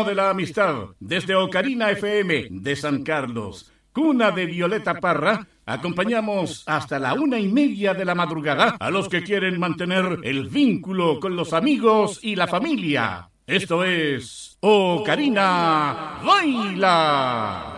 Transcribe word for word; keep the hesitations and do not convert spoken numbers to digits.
ritmo de la amistad, desde Ocarina F M de San Carlos, cuna de Violeta Parra, acompañamos hasta la una y media de la madrugada a los que quieren mantener el vínculo con los amigos y la familia. Esto es Ocarina Baila.